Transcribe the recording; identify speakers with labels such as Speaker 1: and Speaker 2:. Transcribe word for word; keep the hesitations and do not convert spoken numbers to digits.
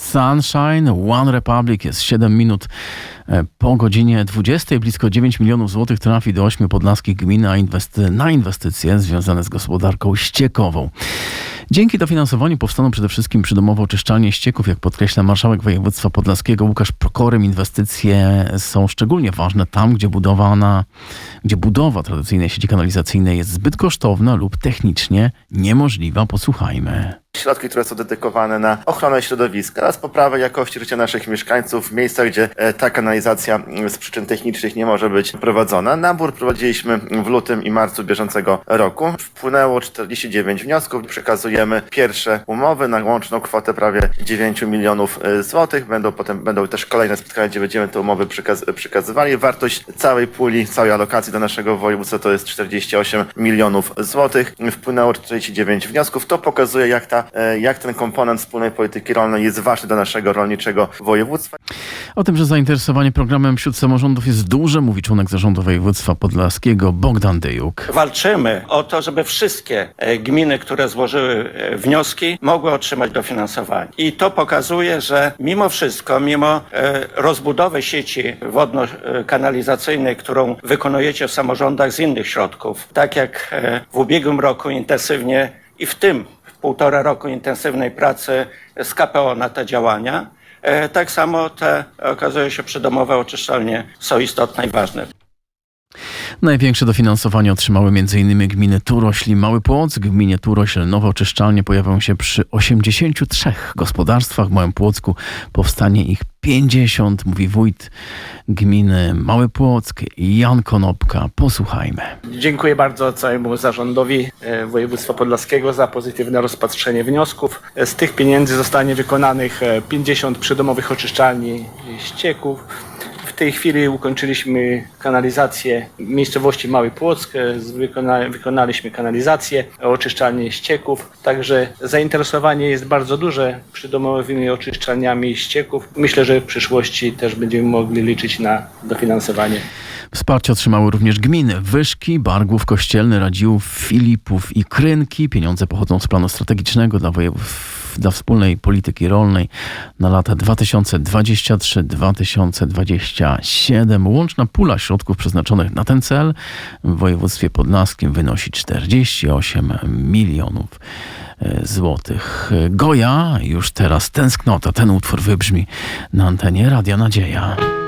Speaker 1: Sunshine, One Republic. Jest siedem minut po godzinie dwudziestej. Blisko dziewięć milionów złotych trafi do ośmiu podlaskich gmin na, inwesty- na inwestycje związane z gospodarką ściekową. Dzięki dofinansowaniu powstaną przede wszystkim przydomowe oczyszczalnie ścieków. Jak podkreśla marszałek województwa podlaskiego Łukasz Prokorym, inwestycje są szczególnie ważne tam, gdzie budowa, na, gdzie budowa tradycyjnej sieci kanalizacyjnej jest zbyt kosztowna lub technicznie niemożliwa. Posłuchajmy.
Speaker 2: Środki, które są dedykowane na ochronę środowiska oraz poprawę jakości życia naszych mieszkańców w miejscach, gdzie ta kanalizacja z przyczyn technicznych nie może być prowadzona. Nabór prowadziliśmy w lutym i marcu bieżącego roku. Wpłynęło czterdzieści dziewięć wniosków. Przekazujemy pierwsze umowy na łączną kwotę prawie dziewięć milionów złotych. Będą potem będą też kolejne spotkania, gdzie będziemy te umowy przekaz- przekazywali. Wartość całej puli, całej alokacji do naszego województwa to jest czterdzieści osiem milionów złotych. Wpłynęło czterdzieści dziewięć wniosków. To pokazuje, jak ta jak ten komponent wspólnej polityki rolnej jest ważny dla naszego rolniczego województwa.
Speaker 1: O tym, że zainteresowanie programem wśród samorządów jest duże, mówi członek zarządu województwa podlaskiego Bogdan Dyjuk.
Speaker 3: Walczymy o to, żeby wszystkie gminy, które złożyły wnioski, mogły otrzymać dofinansowanie. I to pokazuje, że mimo wszystko, mimo rozbudowy sieci wodno-kanalizacyjnej, którą wykonujecie w samorządach z innych środków, tak jak w ubiegłym roku intensywnie i w tym półtora roku intensywnej pracy z K P O na te działania. Tak samo te, okazuje się, przydomowe oczyszczalnie są istotne i ważne.
Speaker 1: Największe dofinansowanie otrzymały m.in. gminy Turośl i Mały Płock. W gminie Turośl nowe oczyszczalnie pojawią się przy osiemdziesięciu trzech gospodarstwach. W Małym Płocku powstanie ich pięćdziesiąt, mówi wójt gminy Mały Płock Jan Konopka. Posłuchajmy.
Speaker 4: Dziękuję bardzo całemu zarządowi województwa podlaskiego za pozytywne rozpatrzenie wniosków. Z tych pieniędzy zostanie wykonanych pięćdziesiąt przydomowych oczyszczalni ścieków. W tej chwili ukończyliśmy kanalizację w miejscowości Mały Płock, wykona, wykonaliśmy kanalizację, oczyszczalnie ścieków, także zainteresowanie jest bardzo duże przydomowymi oczyszczalniami ścieków. Myślę, że w przyszłości też będziemy mogli liczyć na dofinansowanie.
Speaker 1: Wsparcie otrzymały również gminy Wyszki, Bargłów, Kościelny, Radziłów, Filipów i Krynki. Pieniądze pochodzą z planu strategicznego dla województw dla wspólnej polityki rolnej na lata dwa tysiące dwudziesty trzeci do dwa tysiące dwudziestego siódmego. Łączna pula środków przeznaczonych na ten cel w województwie podlaskim wynosi czterdzieści osiem milionów złotych. Goja, już teraz tęsknota. Ten utwór wybrzmi na antenie Radia Nadzieja.